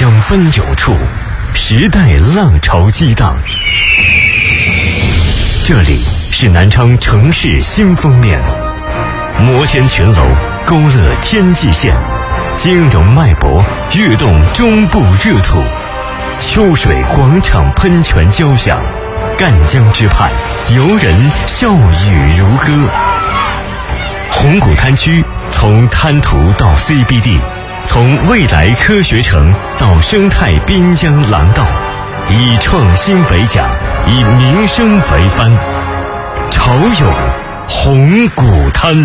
相奔涌处，时代浪潮激荡。这里是南昌城市新封面，摩天群楼勾勒天际线，金融脉搏跃动中部热土，秋水广场喷泉交响，赣江之畔游人笑语如歌。红谷滩区从滩涂到 CBD， 从未来科学城到生态滨江廊道，以创新为甲，以民生为帆，潮涌红谷滩。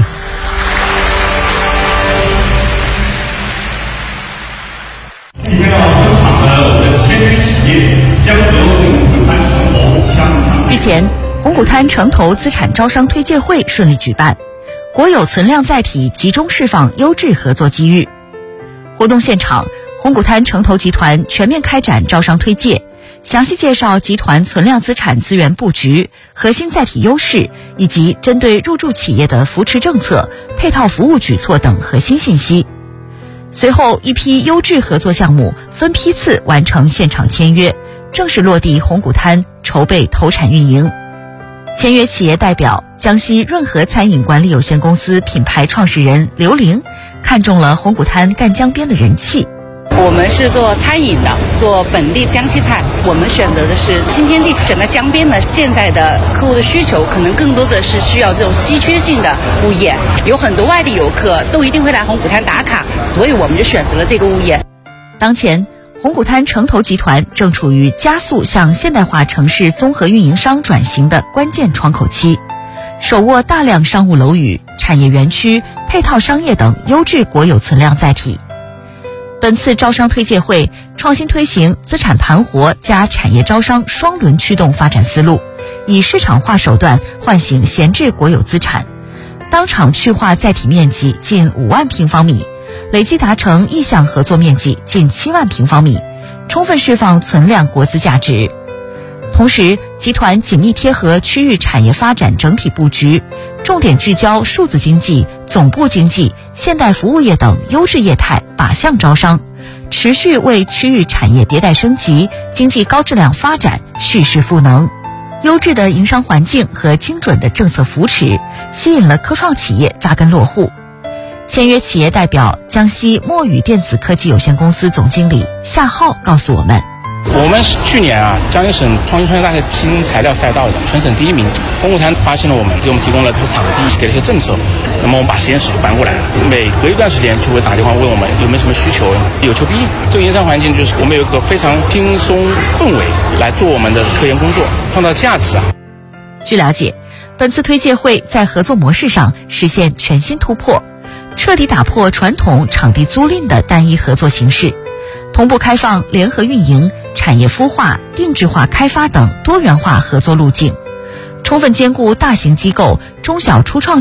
今天要登场的我们的前沿企业将和红谷滩城投相长。 日前，红谷滩城投资产招商推介会顺利举办，国有存量载体集中释放优质合作机遇。活动现场，红谷滩城投集团全面开展招商推介，详细介绍集团存量资产资源布局、核心载体优势以及针对入驻企业的扶持政策、配套服务举措等核心信息。随后，一批优质合作项目分批次完成现场签约，正式落地红谷滩筹备投产运营。签约企业代表江西润和餐饮管理有限公司品牌创始人刘玲看中了红谷滩赣江边的人气。 我们是做餐饮的，做本地江西菜，我们选择的是新天地，选在江边的。现在的客户的需求可能更多的是需要这种稀缺性的物业，有很多外地游客都一定会来红谷滩打卡，所以我们就选择了这个物业。 当前，红谷滩城投集团正处于加速向现代化城市综合运营商转型的关键窗口期，手握大量商务楼宇、产业园区、配套商业等优质国有存量载体。本次招商推介会创新推行资产盘活加产业招商双轮驱动发展思路，以市场化手段唤醒闲置国有资产，当场去化载体面积近5万平方米，累计达成意向合作面积近7万平方米，充分释放存量国资价值。同时，集团紧密贴合区域产业发展整体布局，重点聚焦数字经济、总部经济、现代服务业等优质业态靶向招商，持续为区域产业迭代升级、经济高质量发展蓄势赋能。优质的营商环境和精准的政策扶持，吸引了科创企业扎根落户。签约企业代表江西墨宇电子科技有限公司总经理夏浩告诉我们， 我们去年江西省创新创业大学新材料赛道的全省第1名，红谷滩发现了我们，给我们提供了场地，给了一些政策，那么我们把实验室搬过来了，每隔一段时间就会打电话问我们有没有什么需求，有求必应。这个营商环境就是我们有一个非常轻松氛围来做我们的科研工作，创造价值。 据了解，本次推介会在合作模式上实现全新突破，彻底打破传统场地租赁的单一合作形式，同步开放联合运营、产业孵化、定制化开发等多元化合作路径，充分兼顾大型机构、中小初创